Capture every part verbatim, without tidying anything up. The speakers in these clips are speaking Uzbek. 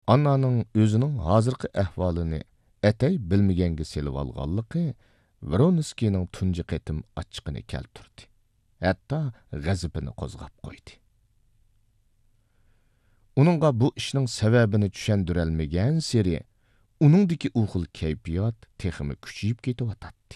Annaning o'zining hozirgi ahvolini atay bilmaganga selib olganligi Vronskining tunji qatim ochiqini keltirdi. Hatto g'azabini qo'zg'ab qo'ydi. Uningga bu ishning sababini tushundirolmagan seri uningdagi u xil kayfiyat texmi kuchayib ketyotdi.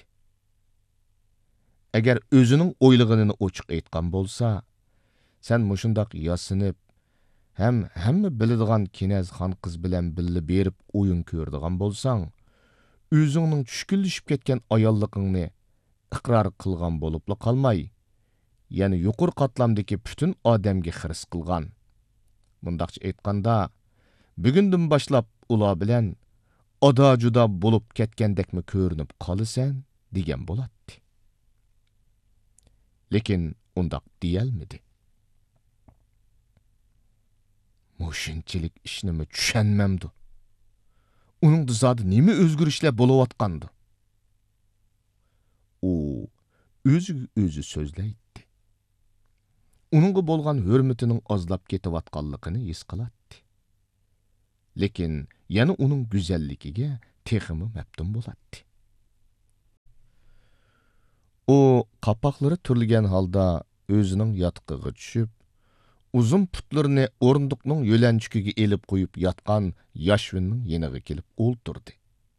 Agar o'zining o'ylig'ini ochiq aytgan bo'lsa, sen mushundaq yasinib, ham hamma biladigan Kinazxon qiz bilan birga berib o'yin ko'rdigan bo'lsang, o'zingning tushkunlashib ketgan ayolligingni iqror qilgan bo'libla qolmay, ya'ni yuqori qatlamdagi butun odamga xiris qilgan. Bundaqcha aytganda, bugundan boshlab ular bilan oda-juda bo'lib ketgandekmi ko'rinib qolasan degan bo'ladi. Lekin undaq deyolmadi. Mo'shunchalik ishnimi tushunmamdi. Uning zodi nima o'zgarishlar bo'layotgandi? U o'ziga o'zi so'zlaydi. Uningga bo'lgan hurmatining ozlab ketayotganligini his qiladi. Lekin yana uning go'zalligiga texmi mabdum bo'ladi. U qapoqlari turligan holda o'zining yotqiga tushib, uzun putlarini o'rindiqning yo'lanchikiga elib qo'yib yotgan Yashvinning yeniga kelib o'ltirdi.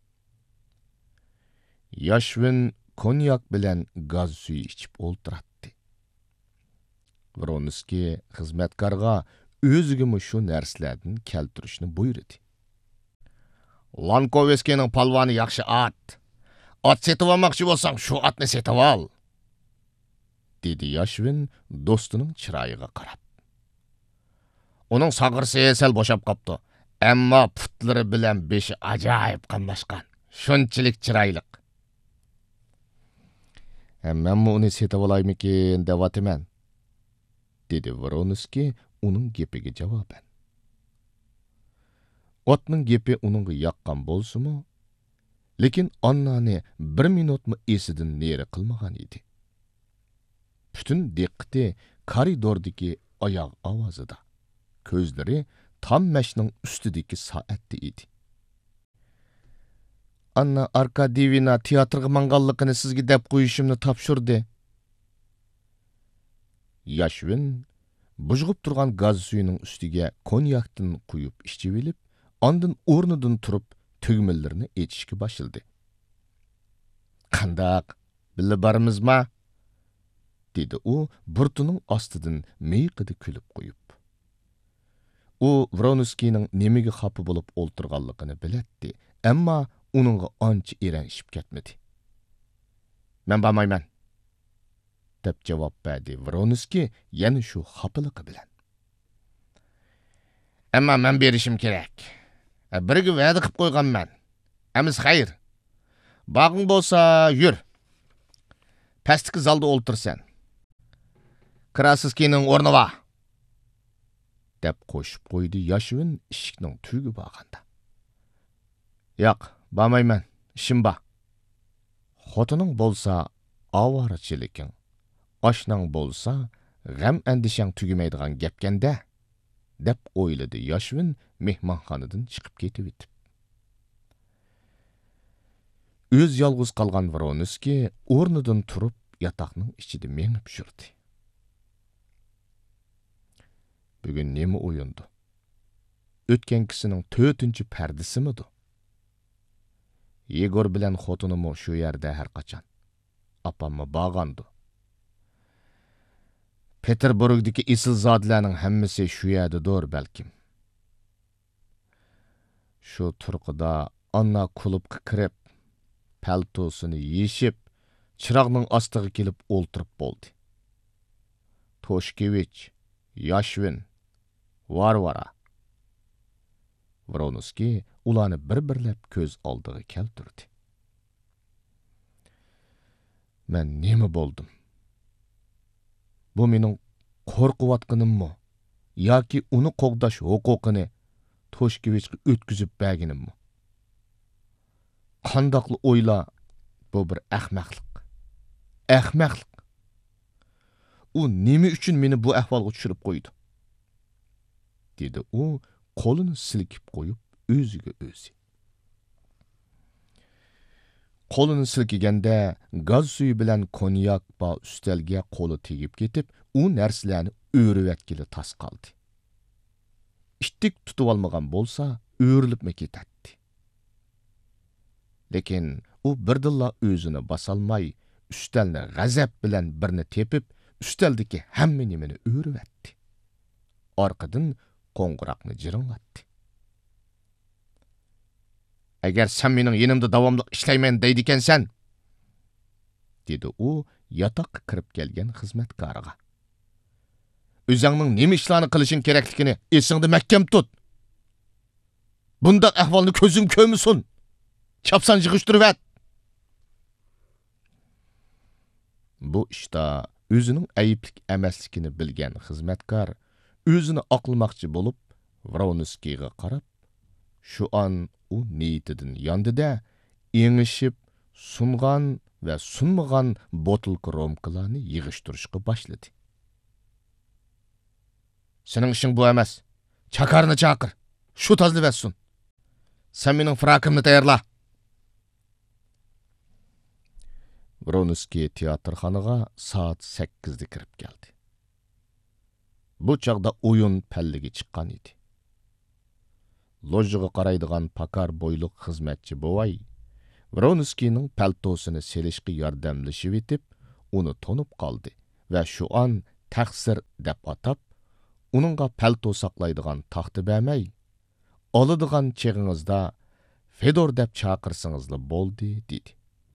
Yashvin konyak bilan gaz suyi ichib o'ltiradi. Vronskiy xizmatkorga o'ziga shu narsalardan keltirishni buyurdi. Lankovskining palvoni yaxshi at. At setib olmoqchi bo'lsang, shu atni setib ol, dedi Yashvin do'stining chiroyiga qarab. Uning sag'risi sal bo'shab qopti, ammo putlari bilan beshi ajoyib qamlashgan. Shunchalik chiroyli. Men uni setib olaymikin devotiman, dedi Vronskiy uning gapiga javoban. Otning gapi uningga yoqqan bo'lsa-mu, lekin Annani bir minutmi esidan neri qilmagan edi. Butun diqqati koridordagi oyoq ovozida, ko'zlari tam mashning ustidagi soatda edi. Anna Arkadievna teatrga manganligini sizga deb qo'yishimni topshirdi. Yashvin bujg'ib turgan gaz suyining ustiga konyakdan quyib ichib olib, ondan o'rnidan turib tugmallarini etishga boshladi. Qandaq, billa barimizmi? Dedi u burtining ostidan miyqida kulib qo'yib. U Vronskiyning nemiga xafa bo'lib o'ltirganligini biladi, ammo uningga ancha eranishib ketmadi. Men bormayman, deb javob berdi Vronskiy yana shu xafaligi bilan. Ammo men berishim kerak. Birga va'da qilib qo'yganman. Amiz xayr. Bag'ing bo'lsa, yur. Pastki zalda o'ltirsan. Krasiskining o'rni va, deb qo'shib qo'ydi Yashvin eshikning tugi bo'lganda. Yo'q, bormayman, ishim bor. Xotining bo'lsa, ovorichiliking. Oshnang bo'lsa, g'am andishang tugamaydigan gapkanda, deb o'yladi Yashvin mehmonxonadan chiqib ketib etib. O'z yolg'iz qolgan Vronskiy o'rnidan turib yotoqning ichida mengib yurdi. Bugun nima o'yindi? O'tgankisining to'rtinchi pardasimidi? Yegor bilan xotinimi shu yerda har qachon. Apammi borgandi. Peterburgdagi isil zodlarning hammasi shu yerdadir balkim. Shu turqida Anna klubga kirib, paltosini yeshib, chiroqning ostiga kelib o'ltirib bo'ldi. Toshkevich, Yashvin, Varvara. Vronskiy ularni bir-birlab ko'z oldiga keltirdi. Men nima bo'ldim? Bu mening qo'rqayotganimmi yoki uni qo'g'dash huquqini Toshkevichga o'tkazib berganimmi? Qandoqli o'yla, bu bir ahmoqlik. Ahmoqlik. U nima uchun meni bu ahvolga tushirib qo'ydi? Dedi u qo'lini silkib qo'yib o'ziga o'zi. Qo'lini silkiganda gaz suyi bilan konyak ba ustalga qo'li tegib ketib, u narsalarni o'rivatkili tas qoldi. Ishtik tutib olmagan bo'lsa, o'rilibmi ketadi. Lekin u birdilla o'zini bosolmay, ustalni g'azab bilan birni tepib, ustaldagi hamma nimani o'rivatdi. Orqadan qo'ng'iroqni jiringlatdi. Agar sen mening yenimda davomli ishlayman deydi ekansan, dedi u yotoqqa kirib kelgan xizmatkorga. O'zingning nima ishlarni qilishing kerakligini esingda mahkam tut. Bundaq ahvolni ko'zim ko'rmasin. Chapsan yig'ishtirib at. Bu ishda o'zining ayiblik emasligini bilgan xizmatkor o'zini oqlamoqchi bo'lib Vronskiga qarab, shu an u niyatidan yondida engishib sungan va sunmagan botilka romkalarni yig'ishtirishga boshladi. Sening ishing bu emas. Chakarni chaqir. Shu tozlab etsin. Sen mening frakimni tayyorla. Vronskiy teatrxonaga soat sakkizda kirib keldi. Bu chaqda o'yin palliga chiqqan edi. Lojaga qaraydigan pakar bo'yliq xizmatchi bo'vay Vronskiyning paltosini selishga yordamlashib etib, uni tonib qoldi va shu an taqsir deb atab, uningga palto saqlaydigan taxti bermay, oladigan cheg'ingizda Fedor deb chaqirsingizlar bo'ldi, dedi.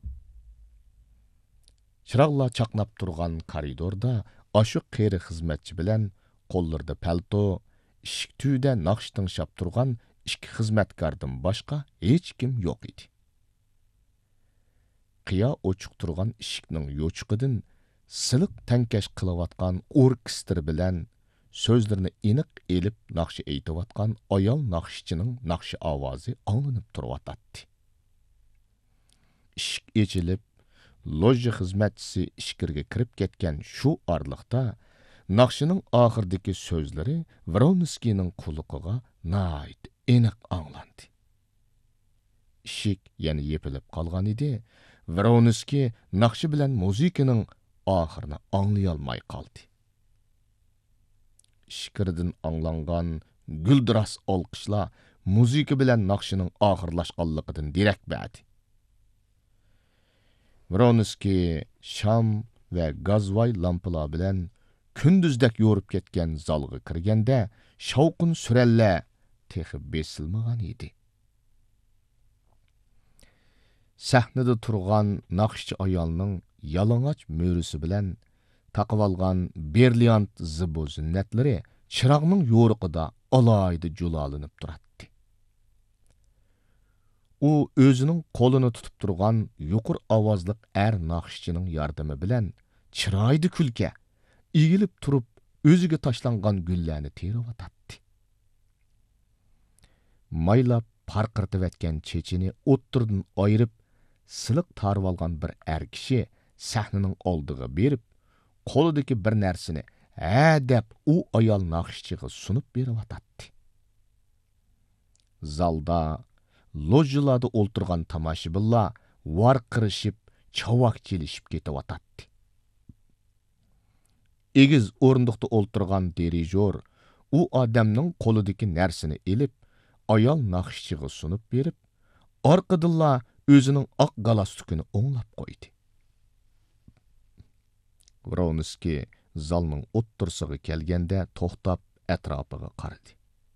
Chiroqlar chaqnab turgan koridorda ashu qeri xizmatchi bilan qo'llarida palto, ishik tuyida naqsh tinglab turgan ikki xizmatkordan boshqa hech kim yo'q edi. Qiya ochiq turgan ishikning yo'chiqidan siliq tankash qilayotgan orkestr bilan so'zlarini aniq elib naqshi aytayotgan ayol naqshchining naqshi ovozi anglanib turibdi. Ishik echilib, loja xizmatchisi ishkirga kirib ketgan shu orliqda naqshining oxirdagi so'zlari Vronskiyning quloqiga nayt aniq anglandi. Ishik yana yepilib qolgan edi. Vronskiy naqshi bilan muzikaning oxirini anglay olmay qoldi. Ishkirdan anglangan guldiras olqishlar muzika bilan naqshining oxirlashganligidan derak berdi. Vronskiy sham va gazvoy lampalar bilan kunduzdek yo'rib ketgan zalga kirganda shavqin suralla texib besilmagan edi. Sahnada turgan naqshchi ayolning yalang'och mo'risi bilan taqib olgan berliant zibu zinnatlari chiroqning yo'riqida alayda julalanib turadi. U o'zining qo'lini tutib turgan yuqur ovozliq er naqshchining yordami bilan chiroyli kulka egilib turib o'ziga tashlangan gullarni teriyotdi. Maylab parqirtayotgan chechini o'ttirdan ayirib siliq tarib olgan bir er kishi sahnaning oldiga berib, qo'lidagi bir narsani ha deb u ayol naqshchiga sunib beriyotdi. Zalda lojalarda o'ltirgan tomoshabinlar varqirishib, chavaq chelishib ketayotdi. Egiz o'rindiqda o'ltirgan dirijor u odamning qo'lidagi narsani elib, ayol naqshchiga sunib berib, orqadilla o'zining oq galastukini o'nglab qo'ydi. Vronskiy zalning o'ttirsig'i kelganda to'xtab atrofiga qaradi.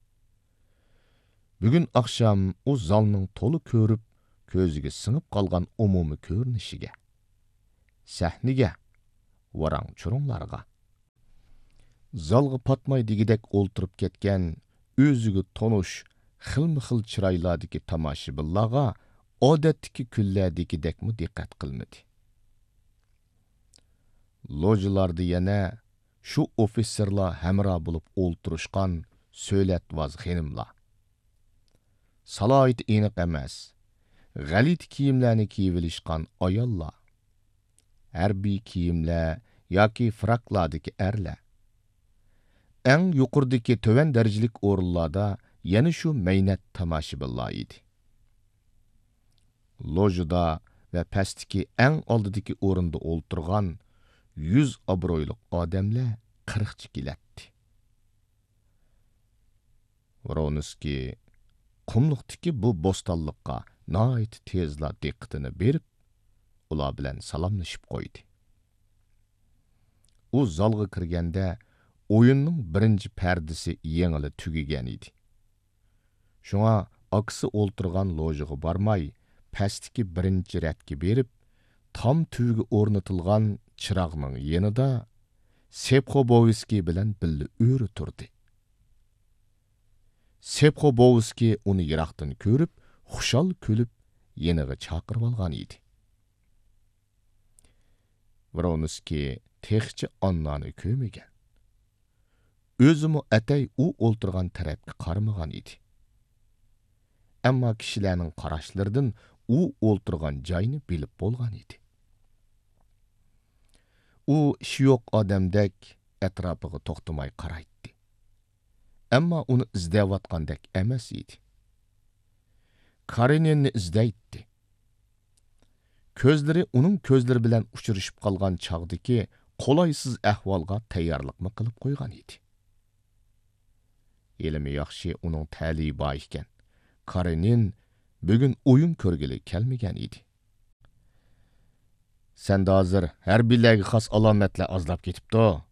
Bugun oqshom u zalning to'li ko'rib, ko'ziga singib qolgan umumiy ko'rinishiga, sahniga, varang-churunglarga, zalga patmay digidek o'ltirib ketgan o'ziga tonush xilma-xil chiroylardagi tomoshabinlarga odatdagi kunlardagidekmi diqqat qilmadi. Lojalarda yana shu ofitserlar hamroh bo'lib o'ltirishgan so'latvoz xonimlar, salohiyati aniq emas, g'alit kiyimlarni kiyib olishgan ayollar, harbiy kiyimlar yoki fraklardagi erlar, eng yuqoridagi to'van darajalik o'rinlarda yana shu maynat tomoshabinlar edi. Lojada va pastdagi eng oldidagi o'rinda o'ltirgan yuz obro'yli odamlar qirqcha keladi. Vronskiy qumliqdagi bu bo'stonliqqa nihoyat tezla diqqatini berib, ular bilan salomlashib qo'ydi. U zalga kirganda o'yinning birinchi pardasi yengili tugagan edi. Shunga aksi o'ltirgan lojaga bormay, pastdagi birinchi ratga berib, tam tuviga o'rnatilgan chirog'ning yanida Sepxobovskiy bilan birga o'ri turdi. Sepxobovskiy uni yiroqdan ko'rib, xushal kulib, yeniga chaqirib olgan edi. Vronskiy texchi annani ko'magan. O'zimi atay u o'ltirgan tarafga qaramagan edi. Ammo kishilarning qarashlaridan u o'ltirgan joyni bilib bo'lgan edi. U ishi yo'q odamdek atrofiga to'xtamay qaraydi. Ammo uni izlayotgandek emas edi. Kareninni izlaydi. Ko'zlari uning ko'zlari bilan uchrashib qolgan chog'dagi qolaysız ahvolga tayyorlikmi qilib qo'ygan edi. Elimi yaxshi uning ta'liyi bor ekan. Karenin bugun o'yin ko'rgili kelmagan edi. Sen de hozir harbiylarga xos alomatlar azlab ketibdi.